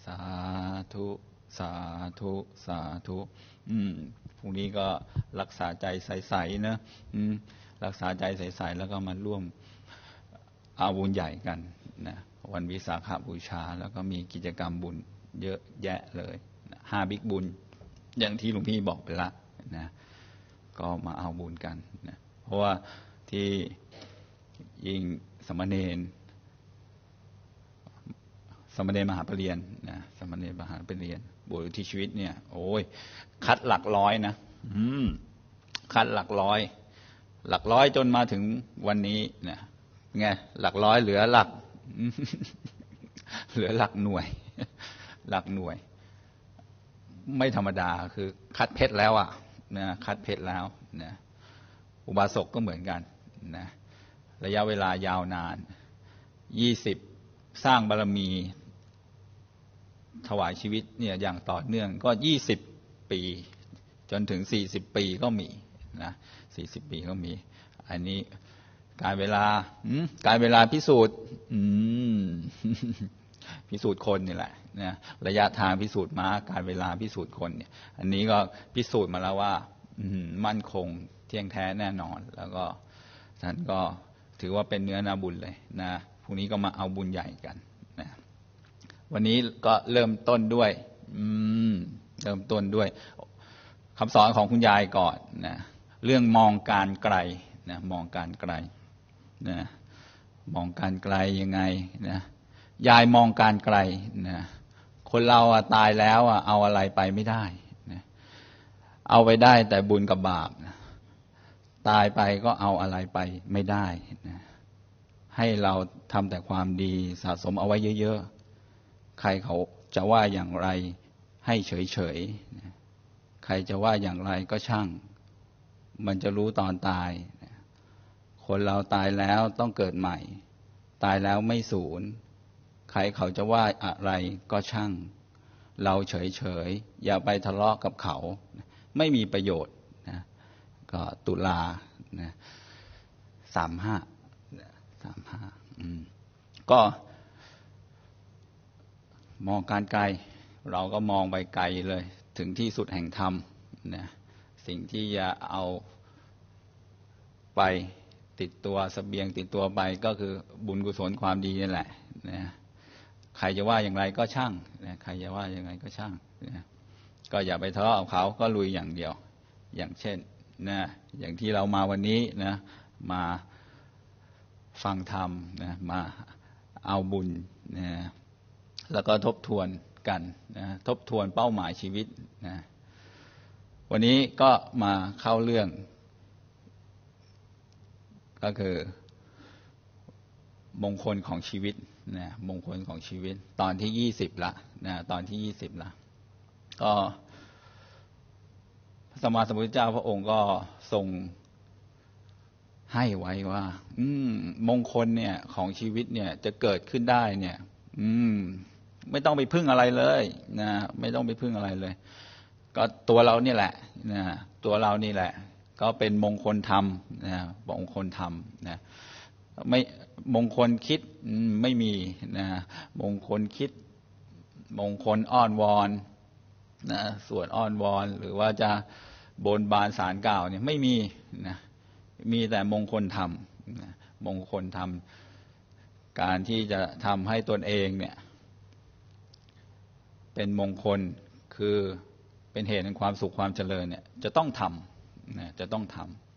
สาธุสาธุสาธุพรุ่งนี้ก็รักษาใจใสๆนะรักษาใจใสๆแล้วก็มาร่วมเอาบุญใหญ่กันนะวันวิสาขบูชาแล้วก็มีกิจกรรมบุญเยอะแยะเลย5บิ๊กบุญอย่างที่หลวงพี่บอกไปละนะก็มาเอาบุญกันนะเพราะว่าที่ยิ่งสมณเณรมหาปริญญานะสมณเณรมหาปริญญาบวชที่ชีวิตเนี่ยโอ้ยคัดหลักร้อยนะคัดหลักร้อยจนมาถึงวันนี้นะไงหลักร้อยเหลือหลักหน่วยไม่ธรรมดาคือคัดเพชรแล้วอ่ะนะคัดเพชรแล้วนะอุบาสกก็เหมือนกันนะระยะเวลายาวนาน20สร้างบารมีถวายชีวิตเนี่ยอย่างต่อเนื่องก็20ปีจนถึง40ปีก็มีนะ40ปีก็มีอันนี้การเวลาพิสูจน์พิสูจน์คนนี่แหละนะระยะทางพิสูจน์ม้าการเวลาพิสูจน์คนเนี่ยอันนี้ก็พิสูจน์มาแล้วว่ามั่นคงเที่ยงแท้แน่นอนแล้วก็ท่านก็ถือว่าเป็นเนื้อนาบุญเลยนะพรุ่งนี้ก็มาเอาบุญใหญ่กันนะวันนี้ก็เริ่มต้นด้วยคำสอนของคุณยายก่อนนะเรื่องมองการไกลนะมองการไกลนะมองการไกลยังไงนะยายมองการไกลนะคนเราตายแล้วเอาอะไรไปไม่ได้นะเอาไปได้แต่บุญกับบาปนะตายไปก็เอาอะไรไปไม่ได้นะให้เราทำแต่ความดีสะสมเอาไว้เยอะๆใครเขาจะว่าอย่างไรให้เฉยๆนะใครจะว่าอย่างไรก็ช่างมันจะรู้ตอนตายนะคนเราตายแล้วต้องเกิดใหม่ตายแล้วไม่สูญใครเขาจะว่าอะไรก็ช่างเราเฉยๆอย่าไปทะเลาะกับเขาไม่มีประโยชน์นะก็ตุลานะ35ก็มองการไกลเราก็มองไปไกลเลยถึงที่สุดแห่งธรรมนะสิ่งที่จะเอาไปติดตัวเสบียงติดตัวไปก็คือบุญกุศลความดีนี่แหละนะใครจะว่าอย่างไรก็ช่างนะใครจะว่าอย่างไรก็ช่างนะก็อย่าไปทะเลาะกับเขาก็ลุยอย่างเดียวอย่างเช่นนะอย่างที่เรามาวันนี้นะมาฟังธรรมนะมาเอาบุญนะแล้วก็ทบทวนกันนะทบทวนเป้าหมายชีวิตนะวันนี้ก็มาเข้าเรื่องก็คือมงคลของชีวิตนะมงคลของชีวิตตอนที่20ละนะตอนที่20ละก็พระสัมมาสัมพุทธเจ้าพระองค์ก็ทรงให้ไว้ว่ามงคลเนี่ยของชีวิตเนี่ยจะเกิดขึ้นได้เนี่ยไม่ต้องไปพึ่งอะไรเลยนะไม่ต้องไปพึ่งอะไรเลยก็ตัวเรานี่แหละนะตัวเรานี่แหละก็เป็นมงคลธรรมนะมงคลธรรมนะไม่มงคลคิดไม่มีนะมงคลคิดมงคลอ้อนวอนนะส่วนอ้อนวอนหรือว่าจะบนบานศาลกล่าวเนี่ยไม่มีนะมีแต่มงคลธรรมนะมงคลธรรมการที่จะทำให้ตนเองเนี่ยเป็นมงคลคือเป็นเหตุแห่งความสุขความเจริญเนี่ยจะต้องทำนะจะต้องท